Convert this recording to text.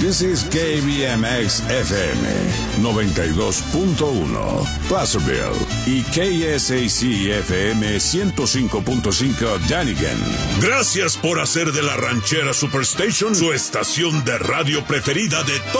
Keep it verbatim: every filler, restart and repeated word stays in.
This is K B M X F M noventa y dos punto uno, Placerville, y K S A C F M ciento cinco punto cinco, Dunnigan. Gracias por hacer de la Ranchera Superstation su estación de radio preferida de todos.